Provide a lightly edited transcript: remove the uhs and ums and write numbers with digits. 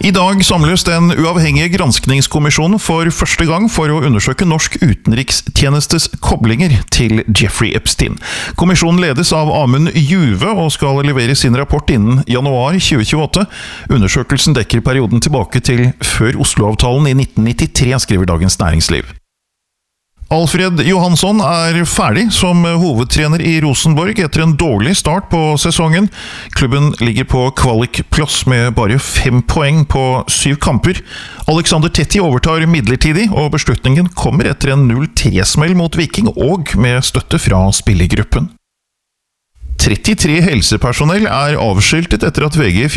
I dag samles den uavhengige granskningskommisjonen for første gang for å undersøke norsk utenrikstjenestes koblinger til Jeffrey Epstein. Kommisjonen ledes av Amund Juve og skal levere sin rapport innen januar 2028. Undersøkelsen dekker perioden tilbake til før Oslo-avtalen i 1993, skriver Dagens Næringsliv. Alfred Johansson er ferdig som hovedtrener i Rosenborg etter en dårlig start på sesongen. Klubben ligger på kvalikplass med bare 5 poeng på 7 kamper. Alexander Tetti overtar midlertidig, og beslutningen kommer etter en 0-3-smell mot Viking og med støtte fra spillergruppen. 33 helsepersonell er avskiltet etter at VG